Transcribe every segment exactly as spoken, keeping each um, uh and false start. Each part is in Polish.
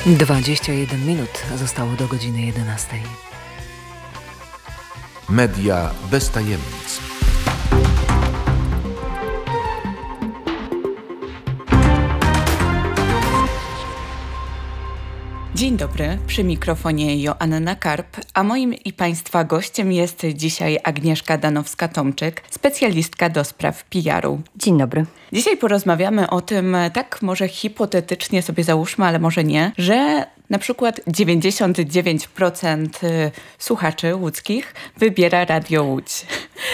dwadzieścia jeden minut zostało do godziny jedenastej. Media bez tajemnic. Dzień dobry, przy mikrofonie Joanna Karp, a moim i Państwa gościem jest dzisiaj Agnieszka Danowska-Tomczyk, specjalistka do spraw P R u. Dzień dobry. Dzisiaj porozmawiamy o tym, tak może hipotetycznie sobie załóżmy, ale może nie, że na przykład dziewięćdziesiąt dziewięć procent słuchaczy łódzkich wybiera Radio Łódź.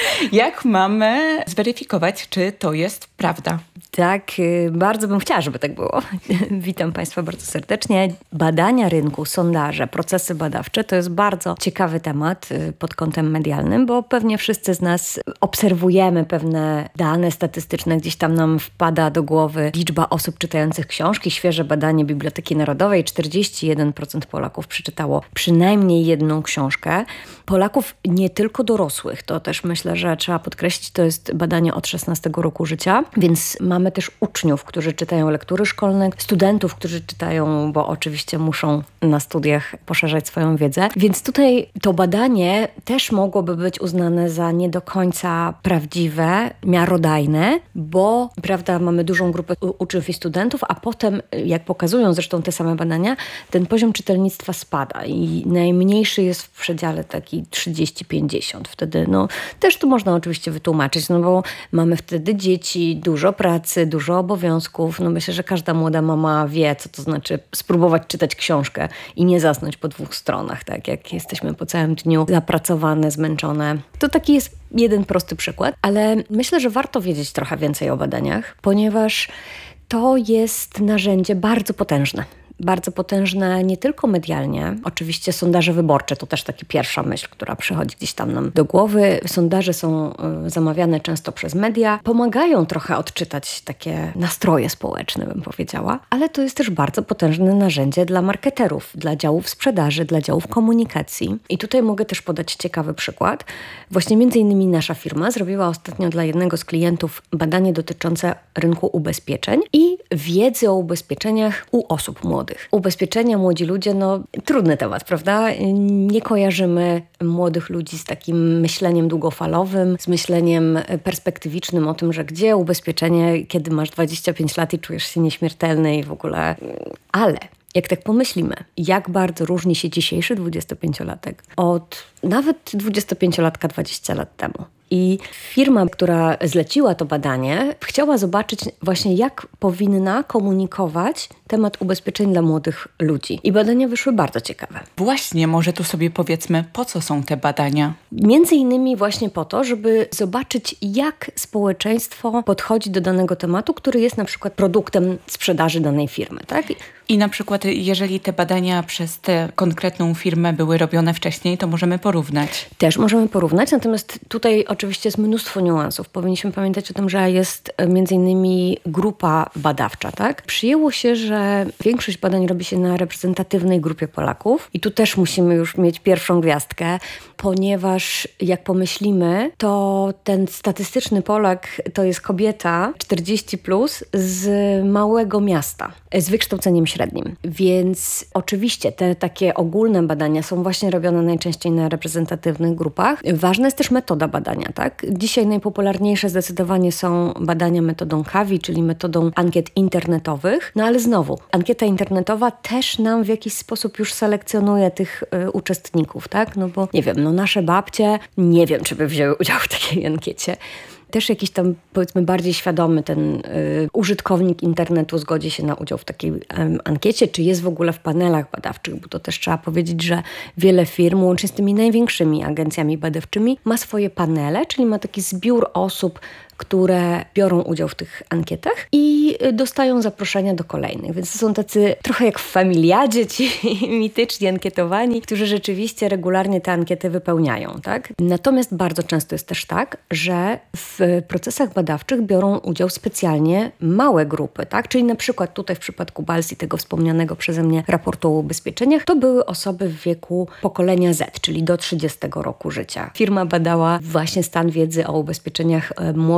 Jak mamy zweryfikować, czy to jest prawda? Tak, bardzo bym chciała, żeby tak było. Witam Państwa bardzo serdecznie. Badania rynku, sondaże, procesy badawcze to jest bardzo ciekawy temat pod kątem medialnym, bo pewnie wszyscy z nas obserwujemy pewne dane statystyczne. Gdzieś tam nam wpada do głowy liczba osób czytających książki. Świeże badanie Biblioteki Narodowej. czterdzieści jeden procent Polaków przeczytało przynajmniej jedną książkę. Polaków nie tylko dorosłych, to też myślę, że trzeba podkreślić, to jest badanie od szesnastego roku życia, więc mamy też uczniów, którzy czytają lektury szkolne, studentów, którzy czytają, bo oczywiście muszą na studiach poszerzać swoją wiedzę. Więc tutaj to badanie też mogłoby być uznane za nie do końca prawdziwe, miarodajne, bo prawda, mamy dużą grupę uczniów i studentów, a potem, jak pokazują zresztą te same badania, ten poziom czytelnictwa spada i najmniejszy jest w przedziale taki trzydzieści pięćdziesiąt. Wtedy no też tu można oczywiście wytłumaczyć, no bo mamy wtedy dzieci, dużo pracy, dużo obowiązków. No myślę, że każda młoda mama wie, co to znaczy spróbować czytać książkę i nie zasnąć po dwóch stronach, tak jak jesteśmy po całym dniu zapracowane, zmęczone. To taki jest jeden prosty przykład, ale myślę, że warto wiedzieć trochę więcej o badaniach, ponieważ to jest narzędzie bardzo potężne. Bardzo potężne nie tylko medialnie. Oczywiście sondaże wyborcze to też taka pierwsza myśl, która przychodzi gdzieś tam nam do głowy. Sondaże są y, zamawiane często przez media. Pomagają trochę odczytać takie nastroje społeczne, bym powiedziała. Ale to jest też bardzo potężne narzędzie dla marketerów, dla działów sprzedaży, dla działów komunikacji. I tutaj mogę też podać ciekawy przykład. Właśnie między innymi nasza firma zrobiła ostatnio dla jednego z klientów badanie dotyczące rynku ubezpieczeń i wiedzy o ubezpieczeniach u osób młodych. Ubezpieczenia, młodzi ludzie, no trudny temat, prawda? Nie kojarzymy młodych ludzi z takim myśleniem długofalowym, z myśleniem perspektywicznym o tym, że gdzie ubezpieczenie, kiedy masz dwadzieścia pięć lat i czujesz się nieśmiertelny i w ogóle... Ale jak tak pomyślimy, jak bardzo różni się dzisiejszy dwudziestopięciolatek od nawet dwudziestopięciolatka dwadzieścia lat temu. I firma, która zleciła to badanie, chciała zobaczyć właśnie, jak powinna komunikować temat ubezpieczeń dla młodych ludzi. I badania wyszły bardzo ciekawe. Właśnie, może tu sobie powiedzmy, po co są te badania? Między innymi właśnie po to, żeby zobaczyć, jak społeczeństwo podchodzi do danego tematu, który jest na przykład produktem sprzedaży danej firmy, tak? I na przykład, jeżeli te badania przez tę konkretną firmę były robione wcześniej, to możemy porównać. Też możemy porównać, natomiast tutaj oczywiście jest mnóstwo niuansów. Powinniśmy pamiętać o tym, że jest między innymi grupa badawcza, tak? Przyjęło się, że większość badań robi się na reprezentatywnej grupie Polaków i tu też musimy już mieć pierwszą gwiazdkę, ponieważ jak pomyślimy, to ten statystyczny Polak to jest kobieta czterdzieści plus z małego miasta, z wykształceniem średnim. Więc oczywiście te takie ogólne badania są właśnie robione najczęściej na reprezentatywnych grupach. Ważna jest też metoda badania, tak? Dzisiaj najpopularniejsze zdecydowanie są badania metodą Kavi, czyli metodą ankiet internetowych. No ale znowu, ankieta internetowa też nam w jakiś sposób już selekcjonuje tych y, uczestników, tak? No bo nie wiem, no nasze babcie, nie wiem, czy by wzięły udział w takiej ankiecie. Też jakiś tam, powiedzmy, bardziej świadomy ten y, użytkownik internetu zgodzi się na udział w takiej y, ankiecie, czy jest w ogóle w panelach badawczych, bo to też trzeba powiedzieć, że wiele firm, łącznie z tymi największymi agencjami badawczymi, ma swoje panele, czyli ma taki zbiór osób, które biorą udział w tych ankietach i dostają zaproszenia do kolejnych. Więc to są tacy trochę jak w Familiadzie, ci mityczni ankietowani, którzy rzeczywiście regularnie te ankiety wypełniają, tak? Natomiast bardzo często jest też tak, że w procesach badawczych biorą udział specjalnie małe grupy, tak? Czyli na przykład tutaj w przypadku Balsi, tego wspomnianego przeze mnie raportu o ubezpieczeniach, to były osoby w wieku pokolenia Z, czyli do trzydziestego roku życia. Firma badała właśnie stan wiedzy o ubezpieczeniach młodych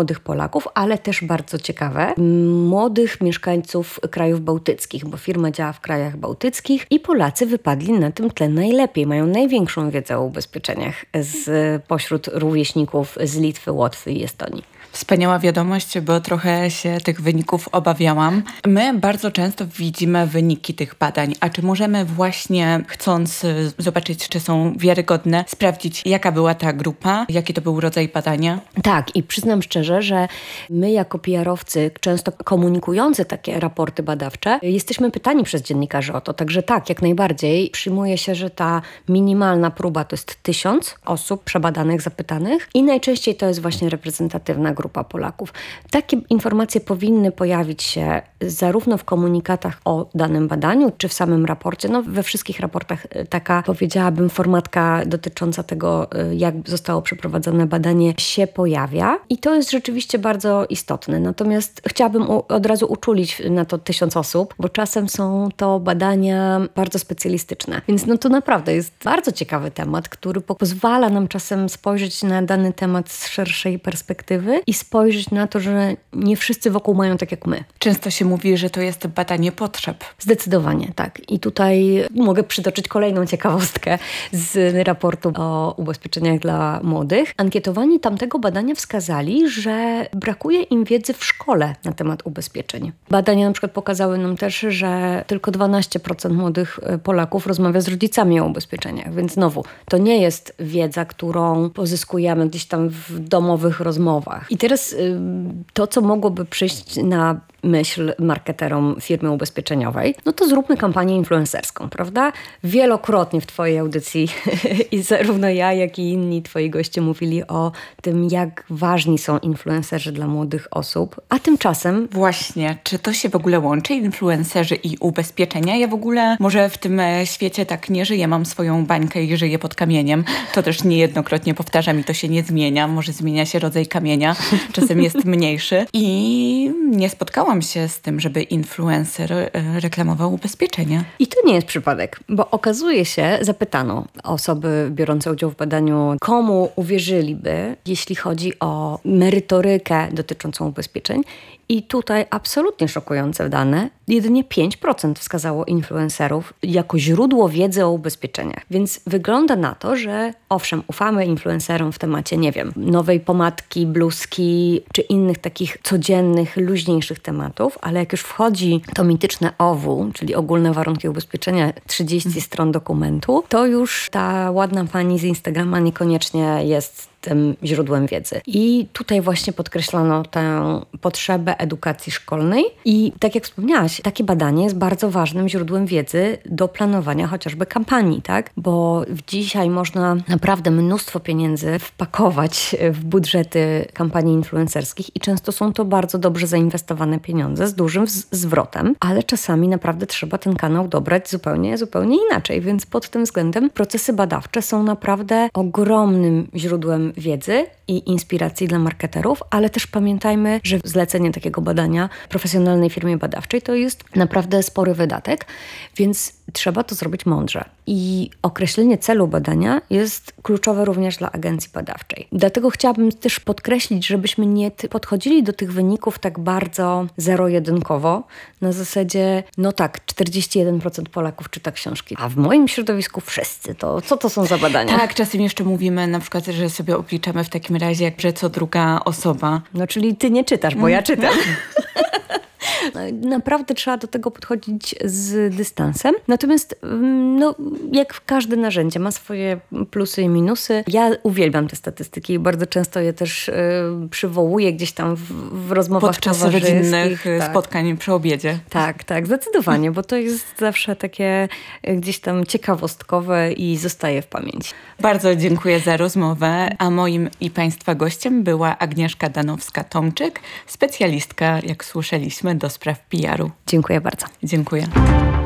młodych Polaków, ale też bardzo ciekawe, młodych mieszkańców krajów bałtyckich, bo firma działa w krajach bałtyckich i Polacy wypadli na tym tle najlepiej. Mają największą wiedzę o ubezpieczeniach z, pośród rówieśników z Litwy, Łotwy i Estonii. Wspaniała wiadomość, bo trochę się tych wyników obawiałam. My bardzo często widzimy wyniki tych badań, a czy możemy właśnie, chcąc zobaczyć, czy są wiarygodne, sprawdzić, jaka była ta grupa, jaki to był rodzaj badania? Tak, i przyznam szczerze, że my jako P R-owcy, często komunikujący takie raporty badawcze, jesteśmy pytani przez dziennikarzy o to, także tak, jak najbardziej. Przyjmuje się, że ta minimalna próba to jest tysiąc osób przebadanych, zapytanych i najczęściej to jest właśnie reprezentatywna grupa Polaków. Takie informacje powinny pojawić się zarówno w komunikatach o danym badaniu, czy w samym raporcie. No, we wszystkich raportach taka, powiedziałabym, formatka dotycząca tego, jak zostało przeprowadzone badanie, się pojawia i to jest rzeczywiście bardzo istotne. Natomiast chciałabym u, od razu uczulić na to tysiąc osób, bo czasem są to badania bardzo specjalistyczne. Więc no to naprawdę jest bardzo ciekawy temat, który pozwala nam czasem spojrzeć na dany temat z szerszej perspektywy i spojrzeć na to, że nie wszyscy wokół mają tak jak my. Często się mówi, że to jest badanie potrzeb. Zdecydowanie, tak. I tutaj mogę przytoczyć kolejną ciekawostkę z raportu o ubezpieczeniach dla młodych. Ankietowani tamtego badania wskazali, że brakuje im wiedzy w szkole na temat ubezpieczeń. Badania na przykład pokazały nam też, że tylko dwanaście procent młodych Polaków rozmawia z rodzicami o ubezpieczeniach. Więc znowu, to nie jest wiedza, którą pozyskujemy gdzieś tam w domowych rozmowach. I teraz to, co mogłoby przyjść na myśl marketerom firmy ubezpieczeniowej, no to zróbmy kampanię influencerską, prawda? Wielokrotnie w twojej audycji i zarówno ja, jak i inni twoi goście mówili o tym, jak ważni są influencerzy dla młodych osób, a tymczasem... Właśnie, czy to się w ogóle łączy, influencerzy i ubezpieczenia? Ja w ogóle może w tym świecie tak nie żyję, mam swoją bańkę i żyję pod kamieniem. To też niejednokrotnie powtarzam i to się nie zmienia. Może zmienia się rodzaj kamienia, czasem jest mniejszy. I nie spotkałam się z tym, żeby influencer reklamował ubezpieczenia. I to nie jest przypadek, bo okazuje się, zapytano osoby biorące udział w badaniu, komu uwierzyliby, jeśli chodzi o merytorykę dotyczącą ubezpieczeń. I tutaj absolutnie szokujące dane. Jedynie pięć procent wskazało influencerów jako źródło wiedzy o ubezpieczeniach. Więc wygląda na to, że owszem, ufamy influencerom w temacie, nie wiem, nowej pomadki, bluzki, czy innych takich codziennych, luźniejszych tematów, ale jak już wchodzi to mityczne O W, czyli ogólne warunki ubezpieczenia, trzydzieści stron dokumentu, to już ta ładna pani z Instagrama niekoniecznie jest tym źródłem wiedzy. I tutaj właśnie podkreślono tę potrzebę edukacji szkolnej i tak jak wspomniałaś, takie badanie jest bardzo ważnym źródłem wiedzy do planowania chociażby kampanii, tak? Bo dzisiaj można naprawdę mnóstwo pieniędzy wpakować w budżety kampanii influencerskich i często są to bardzo dobrze zainwestowane pieniądze z dużym z- zwrotem, ale czasami naprawdę trzeba ten kanał dobrać zupełnie, zupełnie inaczej, więc pod tym względem procesy badawcze są naprawdę ogromnym źródłem wiedzy i inspiracji dla marketerów, ale też pamiętajmy, że zlecenie takiego badania profesjonalnej firmie badawczej to jest naprawdę spory wydatek, więc trzeba to zrobić mądrze. I określenie celu badania jest kluczowe również dla agencji badawczej. Dlatego chciałabym też podkreślić, żebyśmy nie podchodzili do tych wyników tak bardzo zero-jedynkowo, na zasadzie, no tak, czterdzieści jeden procent Polaków czyta książki, a w moim środowisku wszyscy. To co to są za badania? Tak, czasem jeszcze mówimy na przykład, że sobie obliczamy w takim razie, że co druga osoba. No czyli ty nie czytasz, bo ja czytam. Naprawdę trzeba do tego podchodzić z dystansem. Natomiast no, jak każde narzędzie ma swoje plusy i minusy. Ja uwielbiam te statystyki i bardzo często je też y, przywołuję gdzieś tam w, w rozmowach podczas rodzinnych tak. spotkań przy obiedzie. Tak, tak, zdecydowanie, bo to jest zawsze takie gdzieś tam ciekawostkowe i zostaje w pamięci. Bardzo dziękuję za rozmowę, a moim i Państwa gościem była Agnieszka Danowska-Tomczyk, specjalistka, jak słyszeliśmy, do spraw P R u. Dziękuję bardzo. Dziękuję.